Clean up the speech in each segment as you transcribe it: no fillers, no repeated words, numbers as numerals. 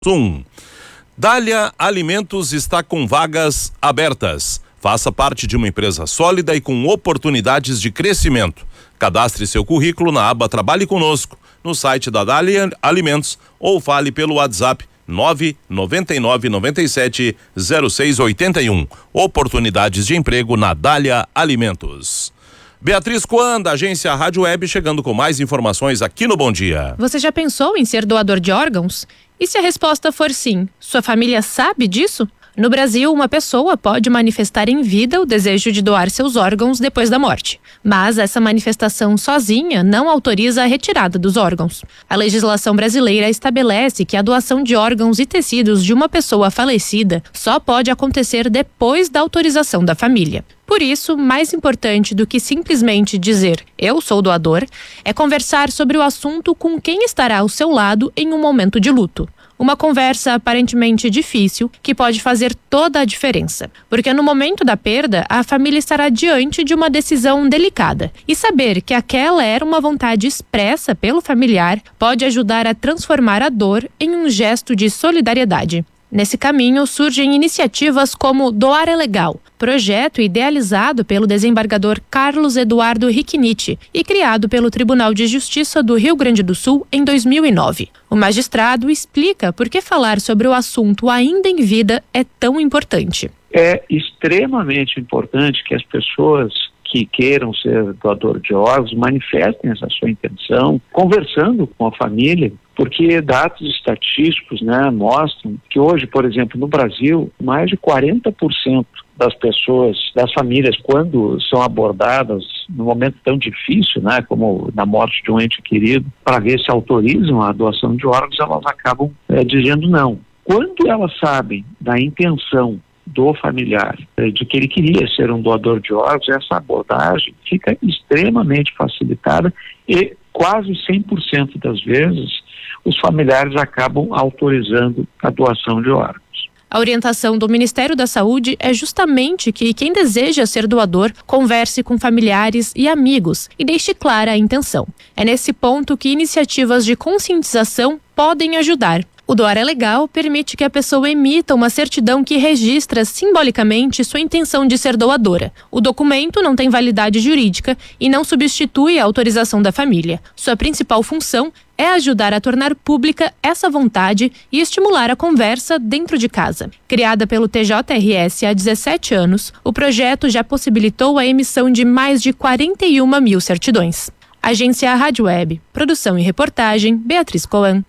Dália Alimentos está com vagas abertas. Faça parte de uma empresa sólida e com oportunidades de crescimento. Cadastre seu currículo na aba Trabalhe Conosco, no site da Dália Alimentos ou fale pelo WhatsApp 999970681. Oportunidades de emprego na Dália Alimentos. Beatriz Coan, da agência Rádio Web, chegando com mais informações aqui no Bom Dia. Você já pensou em ser doador de órgãos? E se a resposta for sim, sua família sabe disso? No Brasil, uma pessoa pode manifestar em vida o desejo de doar seus órgãos depois da morte. Mas essa manifestação sozinha não autoriza a retirada dos órgãos. A legislação brasileira estabelece que a doação de órgãos e tecidos de uma pessoa falecida só pode acontecer depois da autorização da família. Por isso, mais importante do que simplesmente dizer "eu sou doador", é conversar sobre o assunto com quem estará ao seu lado em um momento de luto. Uma conversa aparentemente difícil que pode fazer toda a diferença. Porque no momento da perda, a família estará diante de uma decisão delicada. E saber que aquela era uma vontade expressa pelo familiar pode ajudar a transformar a dor em um gesto de solidariedade. Nesse caminho, surgem iniciativas como Doar é Legal, projeto idealizado pelo desembargador Carlos Eduardo Riquiniti e criado pelo Tribunal de Justiça do Rio Grande do Sul em 2009. O magistrado explica por que falar sobre o assunto ainda em vida é tão importante. É extremamente importante que as pessoas que queiram ser doador de órgãos manifestem essa sua intenção, conversando com a família, porque dados estatísticos, mostram que hoje, por exemplo, no Brasil, mais de 40% das pessoas, das famílias, quando são abordadas num momento tão difícil, como na morte de um ente querido, para ver se autorizam a doação de órgãos, elas acabam dizendo não. Quando elas sabem da intenção do familiar, de que ele queria ser um doador de órgãos, essa abordagem fica extremamente facilitada e quase 100% das vezes os familiares acabam autorizando a doação de órgãos. A orientação do Ministério da Saúde é justamente que quem deseja ser doador converse com familiares e amigos e deixe clara a intenção. É nesse ponto que iniciativas de conscientização podem ajudar. O Doar é Legal permite que a pessoa emita uma certidão que registra simbolicamente sua intenção de ser doadora. O documento não tem validade jurídica e não substitui a autorização da família. Sua principal função é ajudar a tornar pública essa vontade e estimular a conversa dentro de casa. Criada pelo TJRS há 17 anos, o projeto já possibilitou a emissão de mais de 41 mil certidões. Agência Rádio Web. Produção e reportagem, Beatriz Coan.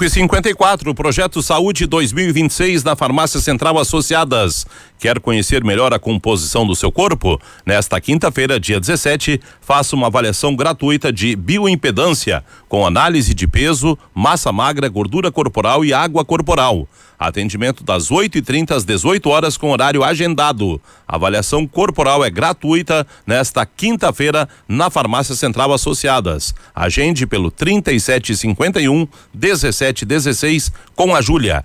5h54, Projeto Saúde 2026 na Farmácia Central Associadas. Quer conhecer melhor a composição do seu corpo? Nesta quinta-feira, dia 17, faça uma avaliação gratuita de bioimpedância, com análise de peso, massa magra, gordura corporal e água corporal. Atendimento das 8h30 às 18 horas com horário agendado. A avaliação corporal é gratuita nesta quinta-feira na Farmácia Central Associadas. Agende pelo 3751-1716 com a Júlia.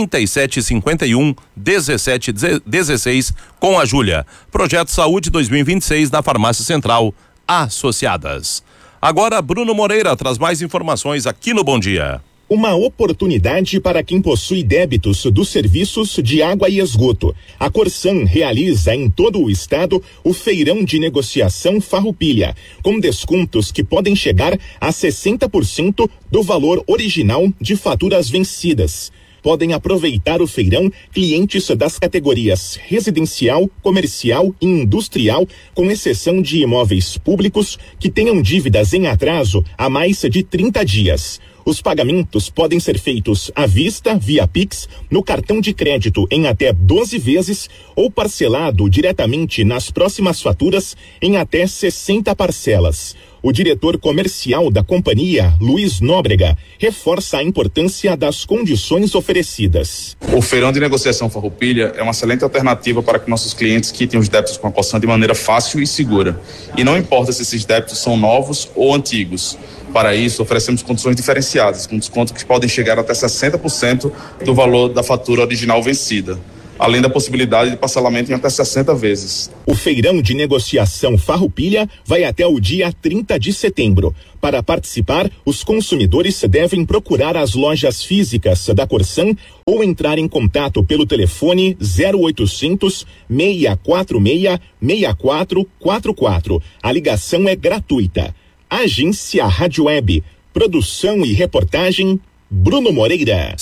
3751-1716 com a Júlia. Projeto Saúde 2026 na Farmácia Central Associadas. Agora, Bruno Moreira traz mais informações aqui no Bom Dia. Uma oportunidade para quem possui débitos dos serviços de água e esgoto. A Corsan realiza em todo o estado o feirão de negociação Farroupilha, com descontos que podem chegar a 60% do valor original de faturas vencidas. Podem aproveitar o feirão clientes das categorias residencial, comercial e industrial, com exceção de imóveis públicos que tenham dívidas em atraso há mais de 30 dias. Os pagamentos podem ser feitos à vista, via Pix, no cartão de crédito em até 12 vezes ou parcelado diretamente nas próximas faturas em até 60 parcelas. O diretor comercial da companhia, Luiz Nóbrega, reforça a importância das condições oferecidas. O feirão de negociação Farroupilha é uma excelente alternativa para que nossos clientes quitem os débitos com a Corsan de maneira fácil e segura. E não importa se esses débitos são novos ou antigos. Para isso, oferecemos condições diferenciadas, com descontos que podem chegar até 60% do valor da fatura original vencida. além da possibilidade de parcelamento em até 60 vezes. O feirão de negociação Farroupilha vai até o dia 30 de setembro. Para participar, os consumidores devem procurar as lojas físicas da Corsan ou entrar em contato pelo telefone 0800 646 6444. A ligação é gratuita. Agência Rádio Web. Produção e reportagem Bruno Moreira.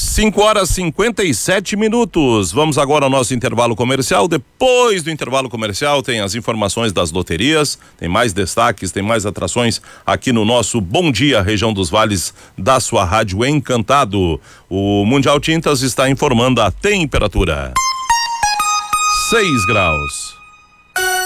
5h57. Vamos agora ao nosso intervalo comercial. Depois do intervalo comercial tem as informações das loterias, tem mais destaques, tem mais atrações aqui no nosso Bom Dia, região dos vales da sua rádio Encantado. O Mundial Tintas está informando a temperatura. 6 graus.